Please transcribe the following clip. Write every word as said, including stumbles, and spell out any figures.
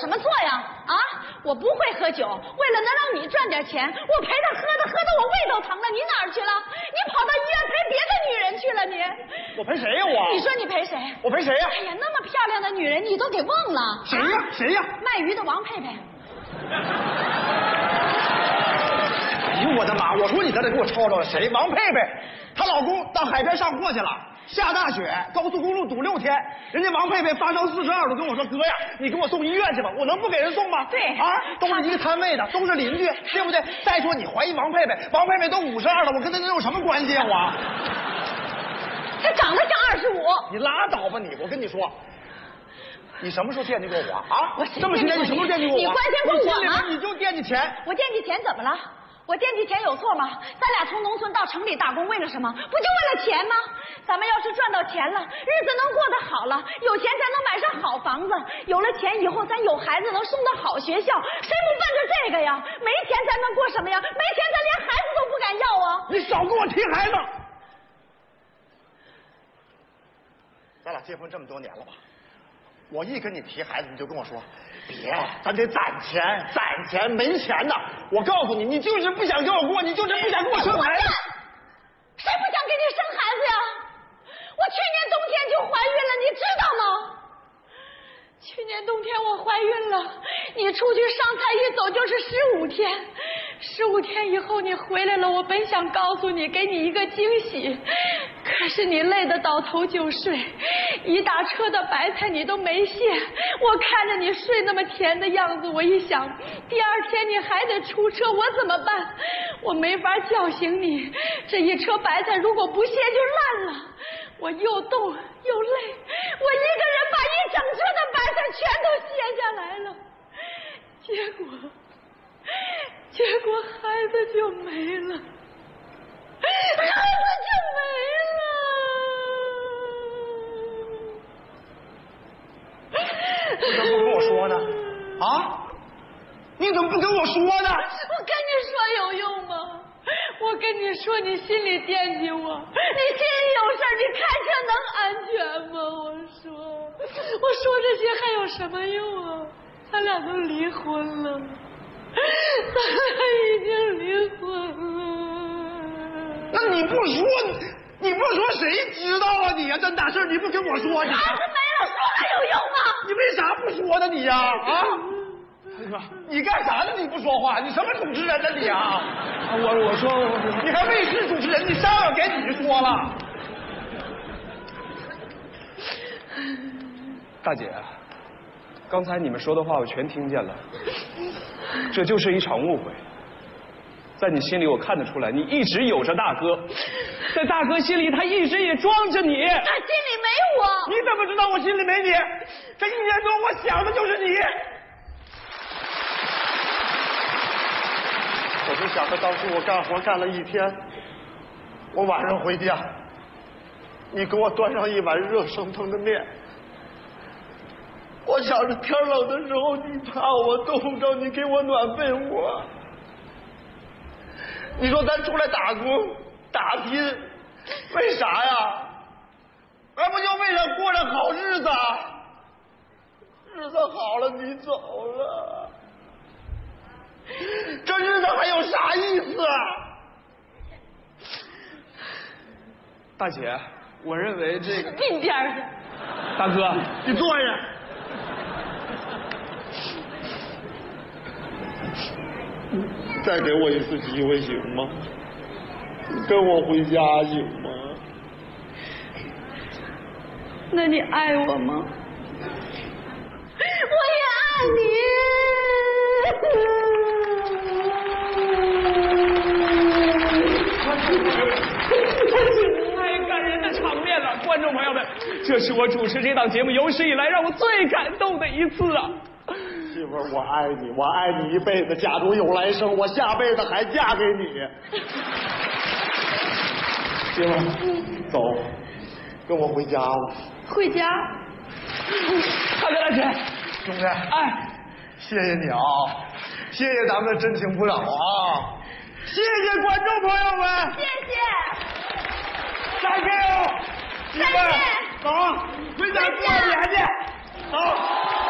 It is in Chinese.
什么错呀？啊，我不会喝酒，为了能让你赚点钱，我陪他喝的喝的我胃都疼了，你哪儿去了？你跑到医院陪别的女人去了你？ 我陪谁呀我？ 你说你陪谁？ 我陪谁呀？ 哎呀，那么漂亮的女人你都给忘了？ 谁呀？谁呀？ 卖鱼的王佩佩。 哎呦我的妈！我说你在这给我吵吵谁？王佩佩，她老公到海边上货去了，下大雪，高速公路堵六天，人家王佩佩发烧四十二度跟我说：“哥呀，你给我送医院去吧，我能不给人送吗？” 对啊，都是一个摊位的，都是邻居，对不对？再说你怀疑王佩佩，王佩佩都五十二了，我跟她能有什么关系啊？我， 她长得像二十五。 你拉倒吧你！我跟你说。你什么时候惦记过我啊？ 我这么些年你什么时候惦记过我？ 你关心过我吗？ 你就惦记钱。 我惦记钱怎么了？我惦记钱有错吗？咱俩从农村到城里打工为了什么？不就为了钱吗？咱们要是赚到钱了，日子能过得好了，有钱才能买上好房子，有了钱以后咱有孩子能送到好学校，谁不奔着这个呀？没钱咱能过什么呀？没钱咱连孩子都不敢要啊！ 你少跟我提孩子。咱俩结婚这么多年了吧？我一跟你提孩子，你就跟我说，别，咱得攒钱，攒钱，没钱呢。我告诉你，你就是不想跟我过，你就是不想跟我生孩子。 谁不想给你生孩子呀？我去年冬天就怀孕了，你知道吗？去年冬天我怀孕了，你出去上菜一走就是十五天，十五天以后你回来了，我本想告诉你，给你一个惊喜，可是你累得倒头就睡，一大车的白菜你都没卸，我看着你睡那么甜的样子，我一想，第二天你还得出车，我怎么办？我没法叫醒你，这一车白菜如果不卸就烂了。我又冻又累，我一个人把一整车的白菜全都卸下来了，结果，结果孩子就没了，孩子就没了。 你怎么不跟我说呢？啊？你怎么不跟我说呢？ 我跟你说有用吗？我跟你说，你心里惦记我，你心里有事儿，你开车能安全吗？我说，我说这些还有什么用啊？咱俩都离婚了，咱俩已经离婚了。 那你不说，你不说谁知道啊你呀？这大事你不跟我说，你孩子没了，说还有用吗？ 你为啥不说呢你呀？啊？你干啥呢？你不说话？你什么主持人呢你啊？我我说我，你还卫视主持人？你上来给你说了。 大姐，刚才你们说的话我全听见了，这就是一场误会。在你心里我看得出来，你一直有着大哥，在大哥心里他一直也装着你。 他心里没我。 你怎么知道我心里没你？这一年多我想的就是你。我就想着当初我干活干了一天，我晚上回家，你给我端上一碗热腾腾的面。我想着天冷的时候你怕我冻着，你给我暖被窝。你说咱出来打工打拼，为啥呀？而不就为了过上好日子？日子好了你走了，这日子还有啥意思啊？ 大姐，我认为这个鬓边去。 大哥， 你坐下。再给我一次机会行吗？跟我回家行吗？ 那你爱我吗？我也爱太感人的场面了，观众朋友们，这是我主持这档节目有史以来让我最感动的一次啊！ 媳妇儿，我爱你，我爱你一辈子。假如有来生，我下辈子还嫁给你。媳妇儿，走，跟我回家吧。 回家。 大哥大姐， 兄弟， 哎， 谢谢你啊，谢谢咱们的真情不扰啊，谢谢观众朋友们， 谢谢。 再见哦，媳妇儿，走，回家过年去，走。